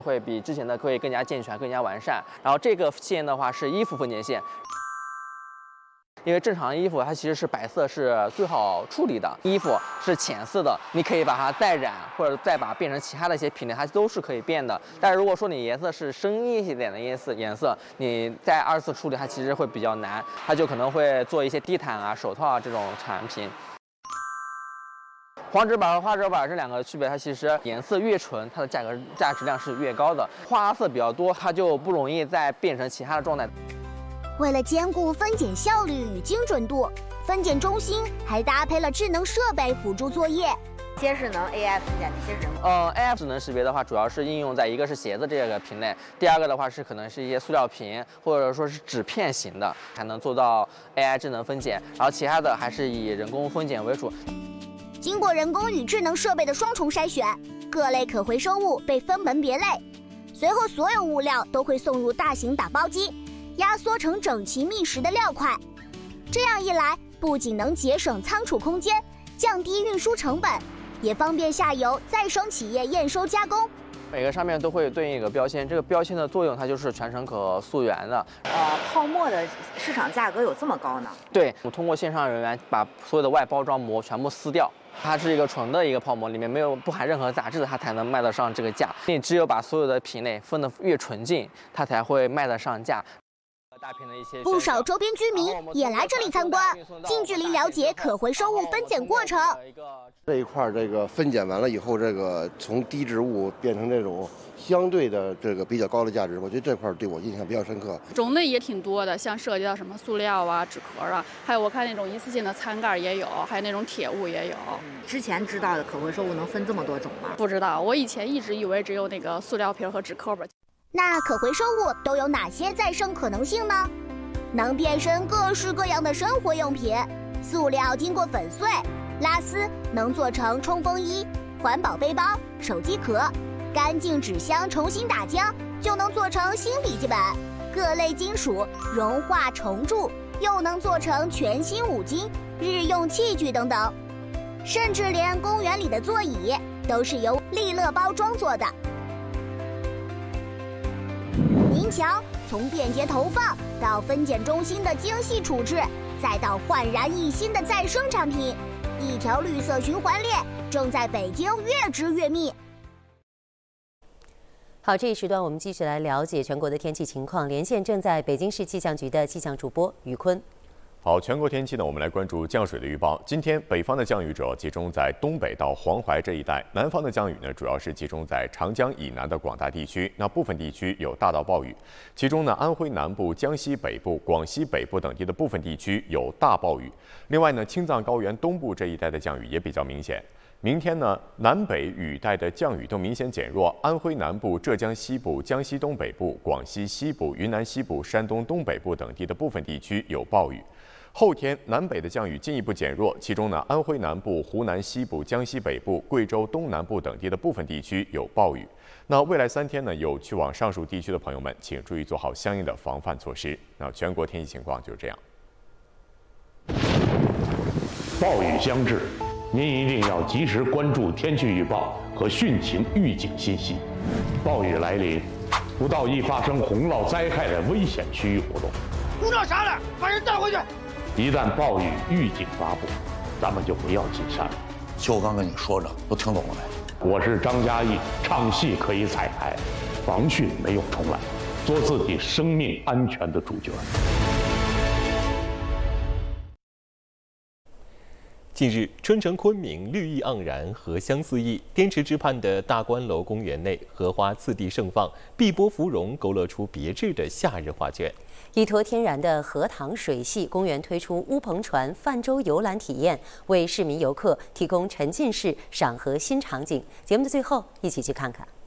会比之前的会更加健全、更加完善。然后这个线的话是衣服分拣线。 因为正常的衣服它其实是白色是最好处理的，衣服是浅色的，你可以把它再染或者再把它变成其他的一些品类，它都是可以变的。但是如果说你颜色是深一些点的颜色，你再2次处理它其实会比较难，它就可能会做一些地毯啊、手套啊这种产品。 黄纸板和花纸板这2个区别，它其实颜色越纯，它的价值量是越高的。花色比较多，它就不容易再变成其他的状态。 为了兼顾分拣效率与精准度，分拣中心还搭配了智能设备辅助作业。 一些是能 AI 分拣，一些是人工。 AI 智能识别的话，主要是应用在一个是鞋子这个品类，第2个的话是可能是一些塑料瓶或者说是纸片型的，才能做到 AI 智能分拣。然后其他的还是以人工分拣为主。 经过人工与智能设备的双重筛选，各类可回收物被分门别类，随后所有物料都会送入大型打包机。 压缩成整齐密实的料块，这样一来，不仅能节省仓储空间，降低运输成本，也方便下游再生企业验收加工。 每个上面都会对应一个标签，这个标签的作用它就是全程可溯源的。 泡沫的市场价格有这么高呢？ 对，我通过线上人员把所有的外包装膜全部撕掉。 它是一个纯的一个泡沫，里面不含任何杂质，它才能卖得上这个价。你只有把所有的品类分得越纯净，它才会卖得上价。 不少周边居民也来这里参观，近距离了解可回收物分拣过程。 这一块这个分拣完了以后，这个从低值物变成这种相对的这个比较高的价值，我觉得这块对我印象比较深刻。 种类也挺多的，像涉及到什么塑料啊、纸壳啊，还有我看那种一次性的餐盖也有，还有那种铁物也有。 之前知道的可回收物能分这么多种吗？ 不知道，我以前一直以为只有那个塑料瓶和纸壳吧。 那可回收物都有哪些再生可能性呢？能变身各式各样的生活用品，塑料经过粉碎、拉丝，能做成冲锋衣、环保背包、手机壳；干净纸箱重新打浆，就能做成新笔记本。各类金属融化重铸，又能做成全新五金、日用器具等等。甚至连公园里的座椅都是由利乐包装做的。 您瞧，从便捷投放到分拣中心的精细处置，再到焕然一新的再生产品，一条绿色循环链正在北京越织越密。 好，这一时段我们继续来了解全国的天气情况。连线正在北京市气象局的气象主播于坤。 好，全国天气呢，我们来关注降水的预报。今天北方的降雨主要集中在东北到黄淮这一带，南方的降雨呢，主要是集中在长江以南的广大地区。那部分地区有大到暴雨，其中呢，安徽南部、江西北部、广西北部等地的部分地区有大暴雨。另外呢，青藏高原东部这一带的降雨也比较明显。明天呢，南北雨带的降雨都明显减弱，安徽南部、浙江西部、江西东北部、广西西部、云南西部、山东东北部等地的部分地区有暴雨。 后天南北的降雨进一步减弱，其中呢，安徽南部、湖南西部、江西北部、贵州东南部等地的部分地区有暴雨。那未来3天呢，有去往上述地区的朋友们，请注意做好相应的防范措施。那全国天气情况就是这样。 暴雨将至，您一定要及时关注天气预报和汛情预警信息。暴雨来临，不到易发生洪涝灾害的危险区域活动。 鼓捣啥呢？把人带回去。 一旦暴雨预警发布，咱们就不要进山了。 就刚跟你说着，都听懂了没？ 我是张嘉译，唱戏可以彩排，防汛没有重来，做自己生命安全的主角。 近日，春城昆明绿意盎然，荷香四溢。滇池之畔的大观楼公园内，荷花次第盛放，碧波芙蓉勾勒出别致的夏日画卷。 依托天然的荷塘水系，公园推出乌篷船泛舟游览体验，为市民游客提供沉浸式赏荷新场景。节目的最后，一起去看看。